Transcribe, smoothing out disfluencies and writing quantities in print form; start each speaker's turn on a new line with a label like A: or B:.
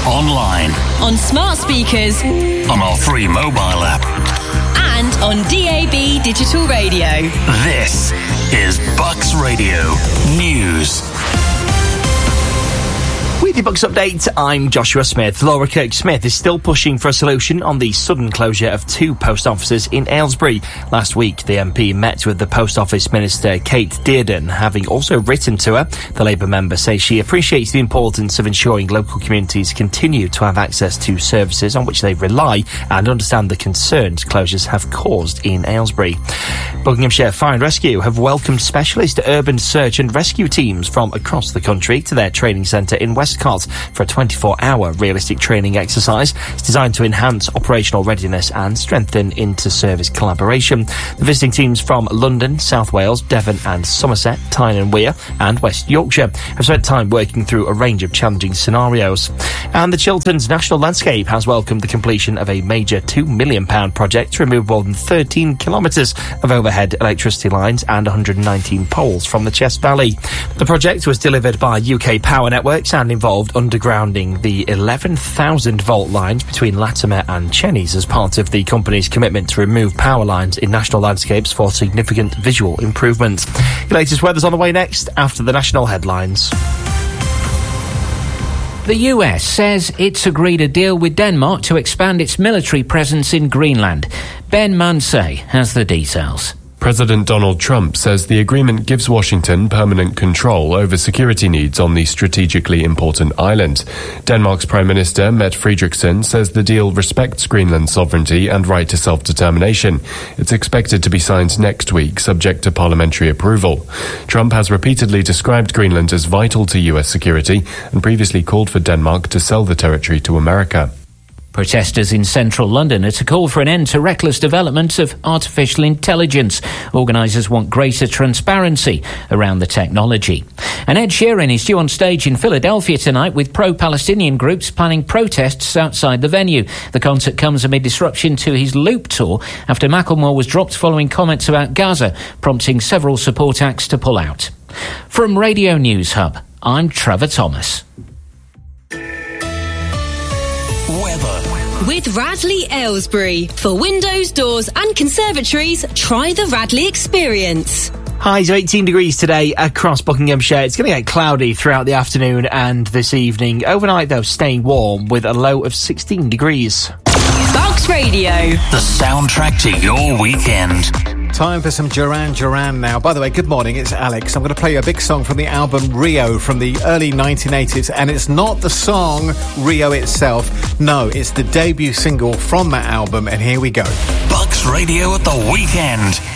A: online,
B: on smart speakers,
A: on our free mobile app,
B: and on DAB digital radio.
A: This is Bucks Radio News. With your Bucks update, I'm Joshua Smith. Laura Kirk-Smith is still pushing for a solution on the sudden closure of 2 post offices in Aylesbury. Last week, the MP met with the Post Office Minister Kate Dearden, having also written to her. The Labour member says she appreciates the importance of ensuring local communities continue to have access to services on which they rely and understand the concerns closures have caused in Aylesbury. Buckinghamshire Fire and Rescue have welcomed specialist urban search and rescue teams from across the country to their training centre in Westcott for a 24-hour realistic training exercise. It's designed to enhance operational readiness and strengthen inter-service collaboration. The visiting teams from London, South Wales, Devon and Somerset, Tyne and Wear and West Yorkshire have spent time working through a range of challenging scenarios. And the Chilterns National Landscape has welcomed the completion of a major £2 million project to remove more than 13 kilometres of overhead electricity lines and 119 poles from the Chest Valley. The project was delivered by UK Power Networks and involved undergrounding the 11,000-volt lines between Latimer and Chennies as part of the company's commitment to remove power lines in national landscapes for significant visual improvement. The latest weather's on the way next after the national headlines.
C: The US says it's agreed a deal with Denmark to expand its military presence in Greenland. Ben Munsey has the details.
D: President Donald Trump says the agreement gives Washington permanent control over security needs on the strategically important island. Denmark's Prime Minister, Mette Frederiksen, says the deal respects Greenland's sovereignty and right to self-determination. It's expected to be signed next week, subject to parliamentary approval. Trump has repeatedly described Greenland as vital to US security and previously called for Denmark to sell the territory to America.
C: Protesters in central London are to call for an end to reckless development of artificial intelligence. Organisers want greater transparency around the technology. And Ed Sheeran is due on stage in Philadelphia tonight with pro-Palestinian groups planning protests outside the venue. The concert comes amid disruption to his Loop tour after Macklemore was dropped following comments about Gaza, prompting several support acts to pull out. From Radio News Hub, I'm Trevor Thomas.
B: With Radley Aylesbury. For windows, doors and conservatories, try the Radley experience.
A: Highs of 18 degrees today across Buckinghamshire. It's going to get cloudy throughout the afternoon and this evening. Overnight, though, staying warm with a low of 16 degrees.
B: Bucks Radio.
A: The soundtrack to your weekend.
E: Time for some Duran Duran now. By the way, good morning, it's Alex. I'm going to play you a big song from the album Rio from the early 1980s, and it's not the song Rio itself. No, it's the debut single from that album, and here we go.
A: Bucks Radio at the weekend.